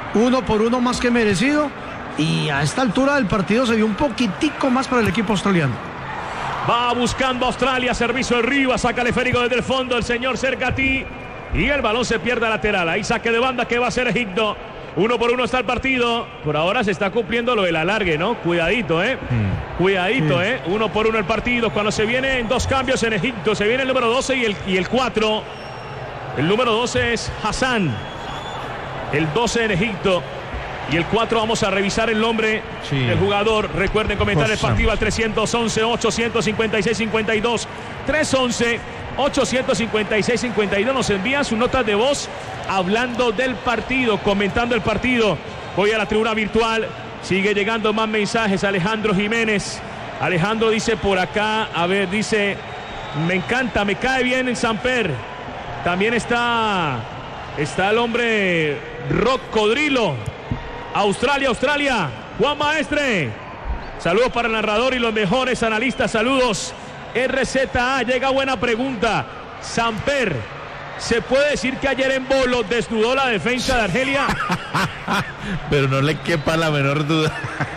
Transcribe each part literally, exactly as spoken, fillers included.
uno por uno más que merecido, y a esta altura del partido se vio un poquitico más para el equipo australiano. Va buscando Australia, servicio de Rivas, saca el esférico desde el fondo el señor Cercatí, y el balón se pierde a lateral. Ahí saque de banda que va a hacer Egipto. Uno por uno está el partido. Por ahora se está cumpliendo lo del alargue, ¿no? Cuidadito, ¿eh? Mm. Cuidadito, sí. ¿eh? Uno por uno el partido. Cuando se vienen dos cambios en Egipto, se viene el número doce y el, y el cuatro. El número doce es Hassan. El doce en Egipto. Y el cuatro, vamos a revisar el nombre sí. del jugador. Recuerden comentar Hassan. El partido al tres once, ocho cinco seis, cinco dos. tres once, ocho cinco seis, cinco dos. Nos envían sus notas de voz hablando del partido, comentando el partido. Voy a la tribuna virtual. Sigue llegando más mensajes. Alejandro Jiménez. Alejandro dice por acá, a ver, dice, me encanta, me cae bien en Samper. También está, está el hombre Rocodrilo. Australia, Australia. Juan Maestre. Saludos para el narrador y los mejores analistas. Saludos. R Z A, llega buena pregunta. Samper, ¿se puede decir que ayer en Bolo desnudó la defensa de Argelia? Pero no le quepa la menor duda.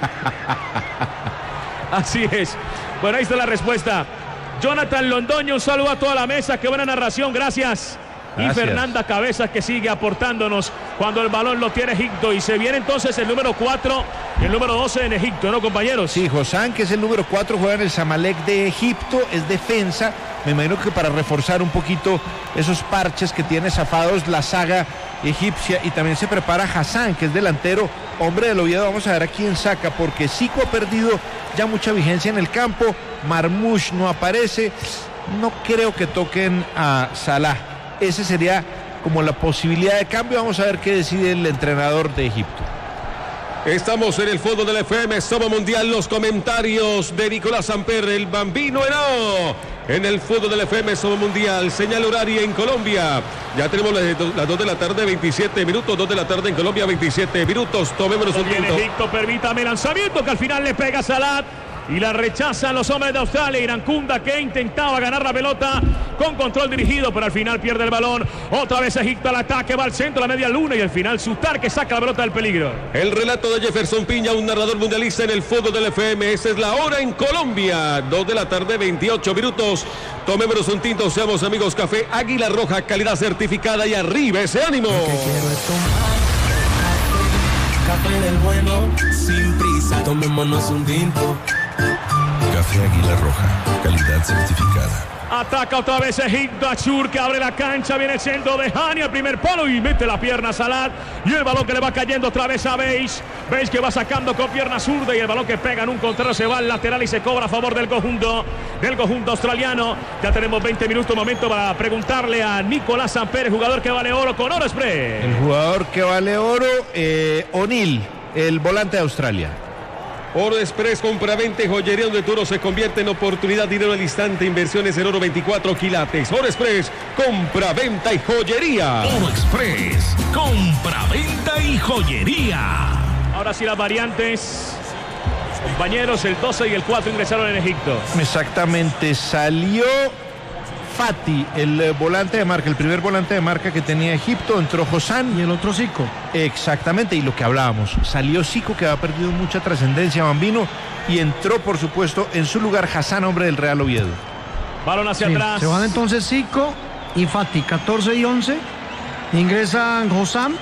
Así es. Bueno, ahí está la respuesta. Jonathan Londoño, un saludo a toda la mesa. Qué buena narración, gracias. Gracias. Y Fernanda Cabezas, que sigue aportándonos cuando el balón lo tiene Egipto. Y se viene entonces el número cuatro y el número doce en Egipto, ¿no, compañeros? Sí, Hossam, que es el número cuatro, juega en el Zamalek de Egipto, es defensa. Me imagino que para reforzar un poquito esos parches que tiene zafados la saga egipcia. Y también se prepara Hassan, que es delantero, hombre del Oviedo. Vamos a ver a quién saca, porque Zico ha perdido ya mucha vigencia en el campo. Marmoush no aparece. No creo que toquen a Salah. Ese sería como la posibilidad de cambio. Vamos a ver qué decide el entrenador de Egipto. Estamos en el fondo del F M, Somos Mundial, los comentarios de Nicolás Samper, el Bambino Henao. En el fútbol del F M, Somos Mundial, señal horaria en Colombia. Ya tenemos las dos de la tarde, veintisiete minutos, dos de la tarde en Colombia, veintisiete minutos. Tomémonos un tiempo. Egipto, permítame lanzamiento que al final le pega a Salah. Y la rechazan los hombres de Australia. Irankunda, que intentaba ganar la pelota con control dirigido, pero al final pierde el balón. Otra vez Egipto al ataque, va al centro, la media luna, y al final Sutar, que saca la pelota del peligro. El relato de Jefferson Piña, un narrador mundialista en el fútbol del F M. Esa es la hora en Colombia, dos de la tarde, veintiocho minutos. Tomémonos un tinto, seamos amigos. Café Águila Roja, calidad certificada, y arriba ese ánimo. Café del bueno, sin prisa, tomémonos un tinto. Café Águila Roja, calidad certificada. Ataca otra vez Egipto, Achur, que abre la cancha, viene el centro de Hani, el primer palo, y mete la pierna a Salah, y el balón que le va cayendo otra vez a Beis. Beis que va sacando con pierna zurda, y el balón que pega en un contrario se va al lateral y se cobra a favor del conjunto, del conjunto australiano. Ya tenemos veinte minutos, momento para preguntarle a Nicolás Samper, el jugador que vale oro con Oro Express. El jugador que vale oro, eh, O'Neill, el volante de Australia. Oro Express, compra-venta y joyería donde tu oro se convierte en oportunidad, dinero al instante, inversiones en oro, veinticuatro quilates. Oro Express, compra-venta y joyería. Oro Express, compra-venta y joyería. Ahora sí las variantes. Compañeros, el doce y el cuatro ingresaron en Egipto. Exactamente, salió Fati, el eh, volante de marca, el primer volante de marca que tenía Egipto. Entró Hossam y el otro Zico. Exactamente, y lo que hablábamos, salió Zico, que ha perdido mucha trascendencia, Bambino, y entró por supuesto en su lugar Hassan, hombre del Real Oviedo. Balón hacia sí, atrás. Se van entonces Zico y Fati, catorce y once. Ingresan Hossam,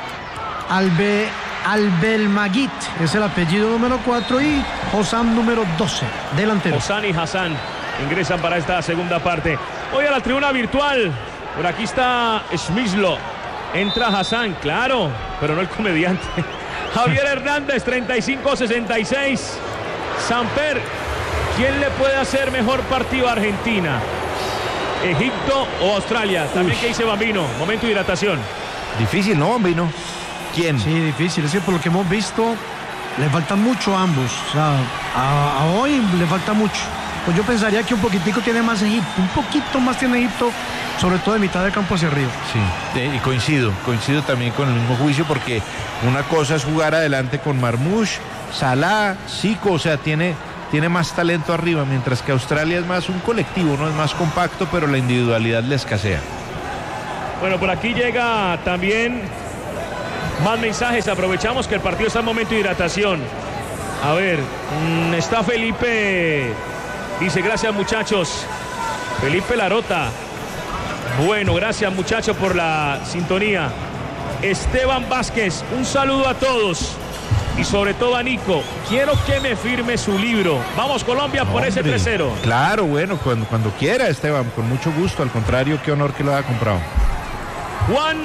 Albe, Albelmagit, es el apellido número cuatro, y Hossam número doce, delantero. Hossam y Hassan ingresan para esta segunda parte. Voy a la tribuna virtual. Por aquí está Smyslo. Entra Hassan, claro, pero no el comediante. Javier Hernández, treinta y cinco sesenta y seis. Samper, ¿quién le puede hacer mejor partido a Argentina? ¿Egipto o Australia? También, ¿qué dice Bambino? Momento de hidratación. Difícil, ¿no, Bambino? ¿Quién? Sí, difícil. Es que por lo que hemos visto, le falta mucho a ambos. O sea, a, a hoy le falta mucho. Pues yo pensaría que un poquitico tiene más Egipto, un poquito más tiene Egipto, sobre todo de mitad de campo hacia arriba. Sí, y coincido, coincido también con el mismo juicio, porque una cosa es jugar adelante con Marmoush, Salah, Zico, o sea, tiene, tiene más talento arriba, mientras que Australia es más un colectivo, no es más compacto, pero la individualidad le escasea. Bueno, por aquí llega también Más mensajes, aprovechamos que el partido está en momento de hidratación. A ver, mmm, está Felipe, dice gracias muchachos. Felipe Larota. Bueno, gracias muchachos por la sintonía. Esteban Vázquez, un saludo a todos. Y sobre todo a Nico, quiero que me firme su libro. Vamos Colombia por ese tres cero. Claro, bueno, cuando, cuando quiera Esteban, con mucho gusto. Al contrario, qué honor que lo haya comprado. Juan,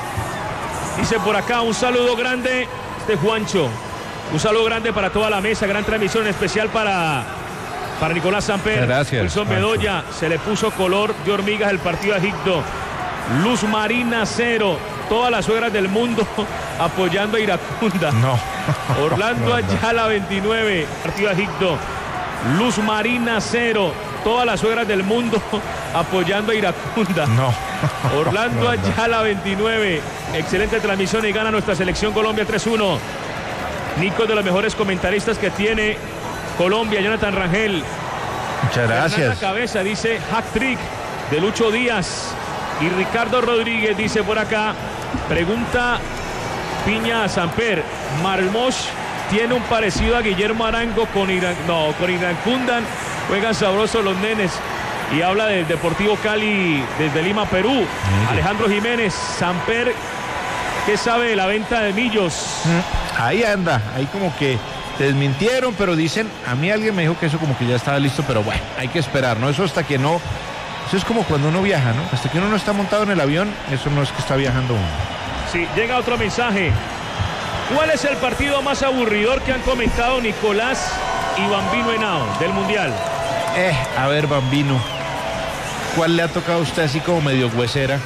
dice por acá, un saludo grande de Juancho. Un saludo grande para toda la mesa, gran transmisión especial para, para Nicolás Samper. Gracias. Wilson Bedoya, se le puso color de hormigas el partido a Egipto. Luz Marina cero, todas las suegras del mundo apoyando a Iracunda. No. Orlando no, no. Ayala veintinueve, partido a Egipto. Luz Marina cero, todas las suegras del mundo apoyando a Iracunda. No. Orlando no, no. Ayala veintinueve, excelente transmisión y gana nuestra selección Colombia tres uno. Nico es de los mejores comentaristas que tiene Colombia, Jonathan Rangel. Muchas gracias. La cabeza dice hack trick de Lucho Díaz. Y Ricardo Rodríguez dice por acá, pregunta Piña a Samper, Marmosh tiene un parecido a Guillermo Arango con Irán, no, con Iracundan, juegan sabrosos los nenes. Y habla del Deportivo Cali desde Lima, Perú. Mire. Alejandro Jiménez, Samper, ¿qué sabe de la venta de Millos? Ahí anda, ahí como que desmintieron, pero dicen, a mí alguien me dijo que eso como que ya estaba listo, pero bueno, hay que esperar, ¿no? Eso hasta que no... Eso es como cuando uno viaja, ¿no? Hasta que uno no está montado en el avión, eso no es que está viajando uno. Sí, llega otro mensaje. ¿Cuál es el partido más aburridor que han comentado Nicolás y Bambino Henao del Mundial? Eh, a ver, Bambino, ¿cuál le ha tocado a usted así como medio huesera?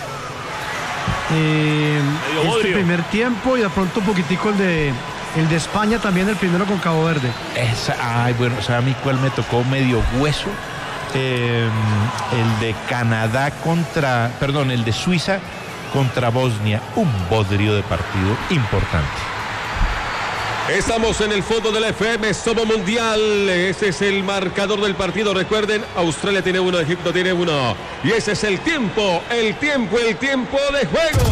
Eh, Medio este bodrio. primer tiempo y de pronto un poquitico el de, el de España también, el primero con Cabo Verde. Esa, ay, bueno, ¿sabe a mí cuál me tocó medio hueso? Eh, el de Canadá contra, perdón, el de Suiza contra Bosnia, un bodrio de partido importante. Estamos en el fondo de la F M, Somos Mundial, ese es el marcador del partido, recuerden, Australia tiene uno, Egipto tiene uno, y ese es el tiempo, el tiempo, el tiempo de juego.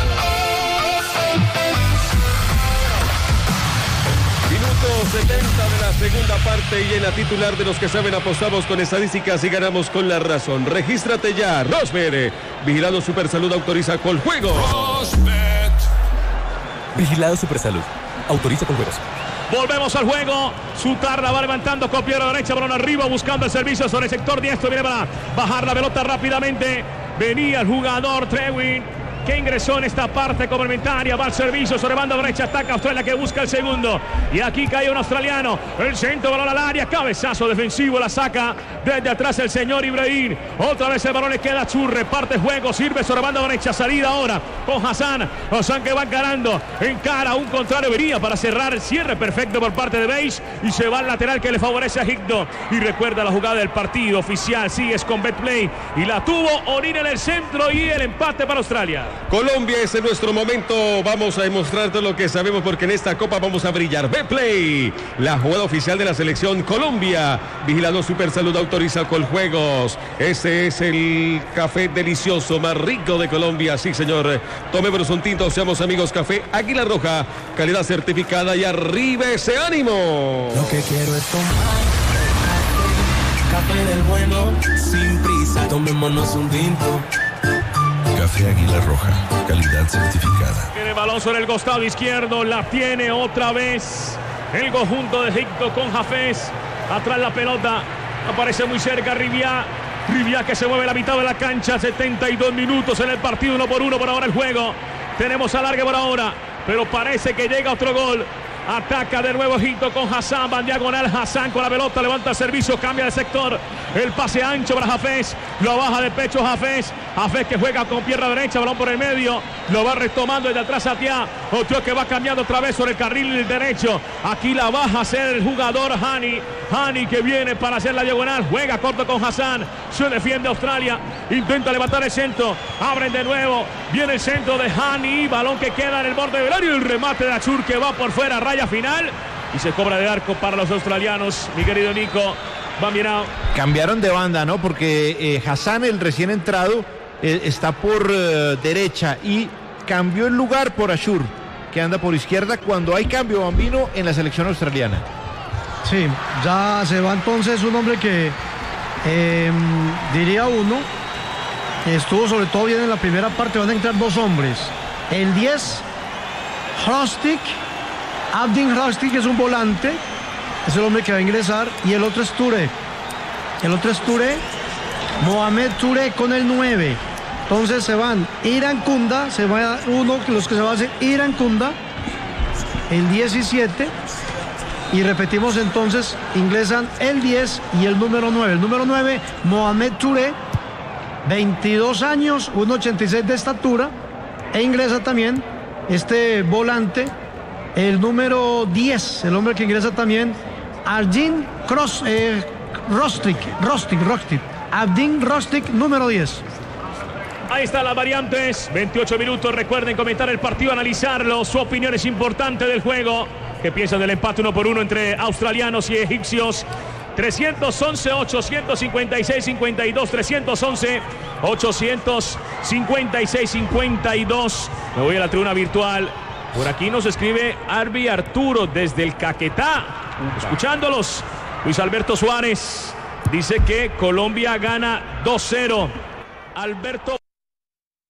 setenta de la segunda parte y en la titular de los que saben apostamos con estadísticas y ganamos con la razón. Regístrate ya, Rosberg. Vigilado Supersalud autoriza con juego. Rosberg. Vigilado Supersalud. Autoriza con juegos. Volvemos al juego. Sutar la va levantando con pierna derecha, balón arriba, buscando el servicio sobre el sector diestro. Viene para bajar la pelota rápidamente. Venía el jugador Trewin, que ingresó en esta parte complementaria, va al servicio sobre banda derecha, ataca Australia que busca el segundo, y aquí cae un australiano, el centro, balón al área, cabezazo defensivo, la saca desde atrás el señor Ibrahim, otra vez el balón le queda a Chur, reparte juego, sirve sobre banda derecha, salida ahora con Hassan, Hassan que va encarando, encara un contrario, venía para cerrar, el cierre perfecto por parte de Beige, y se va al lateral que le favorece a Egipto, y recuerda la jugada del partido oficial, sigues con Betplay, y la tuvo Orin en el centro, y el empate para Australia. Colombia, es en nuestro momento, vamos a demostrarte lo que sabemos porque en esta copa vamos a brillar. Betplay, la jugada oficial de la selección Colombia. Vigilado Supersalud autoriza con juegos. Ese es el café delicioso más rico de Colombia, sí señor. Tomémonos un tinto, seamos amigos. Café Águila Roja, calidad certificada y arriba ese ánimo. Lo que quiero es tomar café del bueno, sin prisa, tomémonos un tinto. Café Águila Roja, calidad certificada. Tiene balón sobre el costado izquierdo, la tiene otra vez el conjunto de Egipto con Hafez. Atrás la pelota, aparece muy cerca Rivia. Rivia que se mueve la mitad de la cancha, setenta y dos minutos en el partido, uno por uno por ahora el juego. Tenemos alargue por ahora, pero parece que llega otro gol. Ataca de nuevo Egipto con Hassan, van diagonal Hassan con la pelota, levanta el servicio, cambia de sector, el pase ancho para Hafez, lo baja de pecho Hafez, Hafez que juega con pierna derecha, balón por el medio, lo va retomando desde atrás Atia, otro que va cambiando otra vez sobre el carril derecho, aquí la baja a hacer el jugador Hani, Hani que viene para hacer la diagonal, juega corto con Hassan, se defiende Australia, intenta levantar el centro, abren de nuevo, viene el centro de Hani, balón que queda en el borde del área, y el remate de Achur que va por fuera, raya final y se cobra de arco para los australianos, mi querido Nico. Van bien out. Cambiaron de banda, ¿no? Porque eh, Hassan, el recién entrado, eh, está por eh, derecha y cambió el lugar por Ashur. que anda por izquierda cuando hay cambio, Bambino, en la selección australiana. Sí, ya se va entonces un hombre que eh, diría uno, estuvo sobre todo bien en la primera parte. Van a entrar dos hombres. El diez, Hrostic, Abdin Hrostic, es un volante, es el hombre que va a ingresar, y el otro es Touré. El otro es Touré, Mohamed Touré con el nueve. Entonces se van Iran Kunda, se va uno de los que se va a hacer Iran Kunda, el diecisiete. Y repetimos entonces, ingresan el diez y el número nueve. El número nueve, Mohamed Touré, veintidós años, uno ochenta y seis de estatura. E ingresa también este volante, el número diez, el hombre que ingresa también, Abdin Cross, eh, Hrostic, Hrostic, Hrostic. Abdin Hrostic, número diez. Ahí están las variantes, veintiocho minutos. Recuerden comentar el partido, analizarlo. Su opinión es importante del juego. ¿Qué piensan del empate uno por uno entre australianos y egipcios? trescientos once, ochocientos cincuenta y seis, cincuenta y dos. trescientos once, ochocientos cincuenta y seis, cincuenta y dos. Me voy a la tribuna virtual. Por aquí nos escribe Arby Arturo desde el Caquetá. Escuchándolos. Luis Alberto Suárez dice que Colombia gana dos cero. Alberto